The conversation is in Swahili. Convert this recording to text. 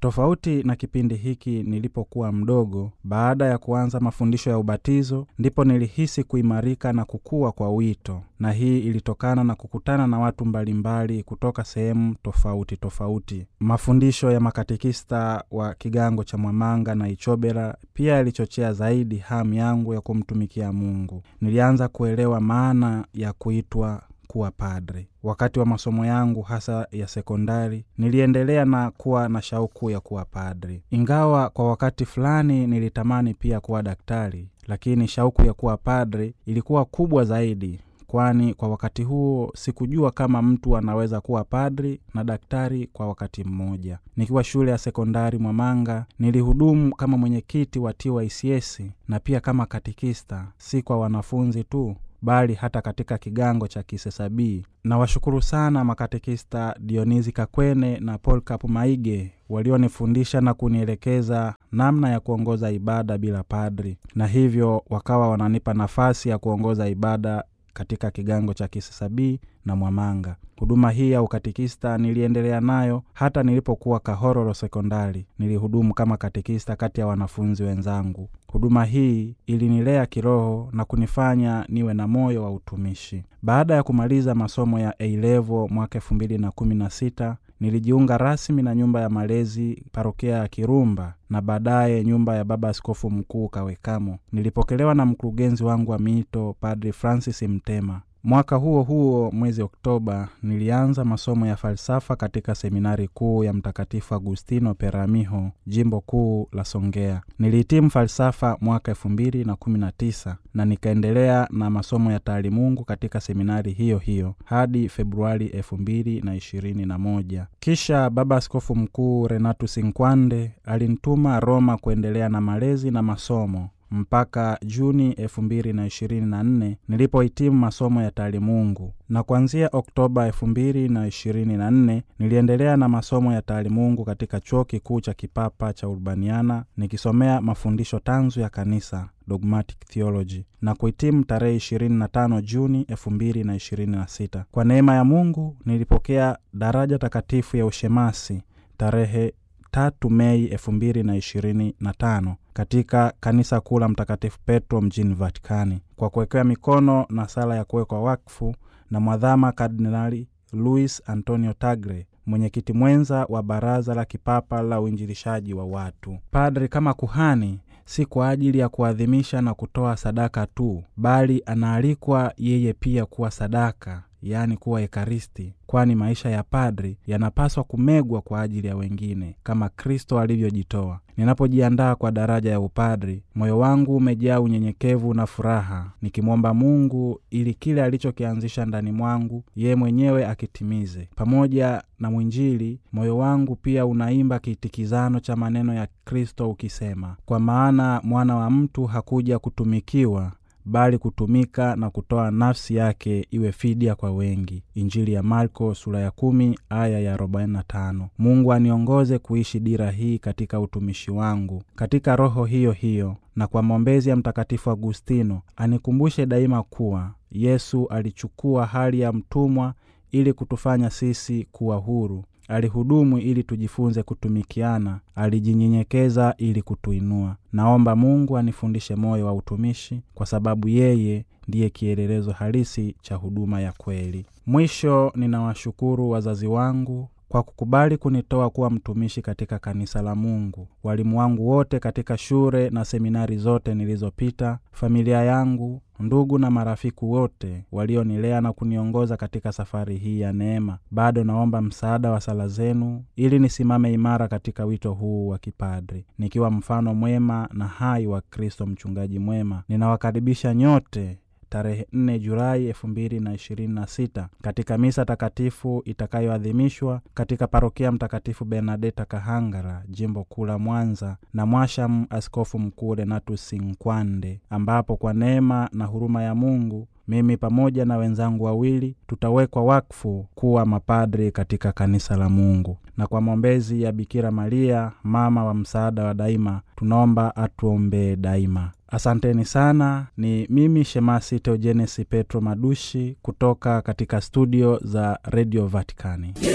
Tofauti na kipindi hiki nilipokuwa mdogo, baada ya kuanza mafundisho ya ubatizo, ndipo nilihisi kuimarika na kukua kwa wito. Na hii ilitokana na kukutana na watu mbalimbali kutoka sehemu tofauti tofauti. Mafundisho ya makatekista wa kigango cha Mwamanga na Ichobera pia yalichochea zaidi hamu yangu ya kumtumikia Mungu. Nilianza kuelewa maana ya kuitwa kuwa padre. Wakati wa masomo yangu hasa ya sekondari, niliendelea na kuwa na shauku ya kuwa padre. Ingawa kwa wakati fulani nilitamani pia kuwa daktari, lakini shauku ya kuwa padre ilikuwa kubwa zaidi, kwani kwa wakati huo sikujua kama mtu anaweza kuwa padri na daktari kwa wakati mmoja. Nikiwa shule ya sekondari Mwamanga, nilihudumu kama mwenyekiti wa TYCS na pia kama katekista, si kwa wanafunzi tu, bali hata katika kigango cha Kisesabii. Na washukuru sana makatekista Dionizi Kakwene na Polycarp Maige walionifundisha na kunielekeza namna ya kuongoza ibada bila padri, na hivyo wakawa wananipa nafasi ya kuongoza ibada katika kigango cha Kisesabii na Mwamanga. Huduma hii ya ukatekista niliendelea nayo hata nilipokuwa Kahororo sekondari. Nilihudumu kama katekista kati ya wanafunzi wenzangu. Huduma hii ilinilea kiroho na kunifanya niwe na moyo wa utumishi. Baada ya kumaliza masomo ya A-level mwaka 2016, nilijiunga rasmi na nyumba ya malezi parokia ya Kirumba na baadaye nyumba ya Baba Askofu Mkuu Kawekamo. Nilipokelewa na mkurugenzi wangu wa miito Padre Francis Mtema. Mwaka huo huo mwezi Oktoba nilianza masomo ya falsafa katika seminari kuu ya Mtakatifu Agustino Peramiho, jimbo kuu la Songea. Nilihitimu falsafa mwaka 2019 na nikaendelea na masomo ya taalimungu katika seminari hiyo hiyo hadi Februari 2021. Kisha Baba Askofu Mkuu Renatus Nkwande alinituma Roma kuendelea na malezi na masomo mpaka Juni 2024 nilipohitimu masomo ya taalimungu, na kuanzia Oktoba 2024 niliendelea na masomo ya taalimungu katika Chuo Kikuu cha Kipapa cha Urbaniana nikisomea mafundisho tanzu ya kanisa, Dogmatic Theology, na kuhitimu tarehe 25 Juni 2026. Kwa neema ya Mungu nilipokea daraja takatifu ya ushemasi tarehe 3 Mei 2025 katika kanisa kuu la Mtakatifu Petro mjini Vatikani, kwa kuwekewa mikono na sala ya kuwekwa wakfu na Mwadhama Kardinali Luis Antonio Tagle, mwenyekiti mwenza wa Baraza la Kipapa la Uinjilishaji wa Watu. Padre kama kuhani si kwa ajili ya kuadhimisha na kutoa sadaka tu, bali anaalikwa yeye pia kuwa sadaka, yaani kuwa ekaristi, kwani maisha ya padri yanapaswa kumegwa kwa ajili ya wengine kama Kristo alivyojitoa. Ninapojiandaa kwa daraja ya upadri, moyo wangu umejaa unyenyekevu na furaha, nikimwomba Mungu ili kile alichokianzisha ndani mwangu yeye mwenyewe akitimize. Pamoja na mwinjili, moyo wangu pia unaimba kiitikizano cha maneno ya Kristo ukisema, kwa maana mwana wa mtu hakuja kutumikiwa, bali kutumika na kutoa nafsi yake iwe fidia kwa wengi. Injili ya Marko sura ya 10 aya ya 45. Mungu aniongoze kuishi dira hii katika utumishi wangu, katika roho hiyo hiyo, na kwa maombezi ya Mtakatifu Agustino anikumbushe daima kuwa Yesu alichukua hali ya mtumwa ili kutufanya sisi kuwa huru. Alihudumu ili tujifunze kutumikiana, alijinyenyekeza ili kutuinua. Naomba Mungu anifundishe moyo wa utumishi, kwa sababu yeye ndiye kielelezo halisi cha huduma ya kweli. Mwisho, ninawashukuru wazazi wangu kwa kukubali kunitoa kuwa mtumishi katika kanisa la Mungu, walimu wangu wote katika shule na seminari zote nilizopita, familia yangu, ndugu na marafiki wote walionilea na kuniongoza katika safari hii ya neema. Bado naomba msaada wa sala zenu ili nisimame imara katika wito huu wa kipadri, nikiwa mfano mwema na hai wa Kristo mchungaji mwema. Ninawakaribisha nyote tarehe 4 Julai 2026 katika misa takatifu itakayoadhimishwa katika parokia Mtakatifu Bernadeta Kahangara, jimbo kuu la Mwanza, na Mwashamu Askofu Mkuu Renatus Nkwande, ambapo kwa neema na huruma ya Mungu mimi pamoja na wenzangu wawili tutawekwa wakfu kuwa mapadri katika kanisa la Mungu. Na kwa maombezi ya Bikira Maria, mama wa msaada wa daima, tunaomba atuombee daima. Asanteni sana. Ni mimi Shemasi Theogenes Petro Madushi kutoka katika studio za Radio Vatikani.